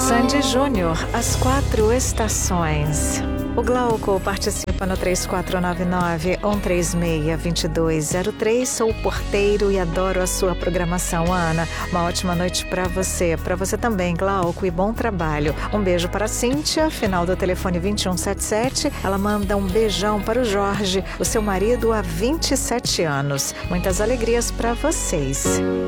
Sandy Júnior, As Quatro Estações. O Glauco participa no 3499-136-2203. Sou porteiro e adoro a sua programação, Ana. Uma ótima noite para você. Para você também, Glauco, e bom trabalho. Um beijo para a Cíntia, final do telefone 2177. Ela manda um beijão para o Jorge, o seu marido há 27 anos. Muitas alegrias para vocês.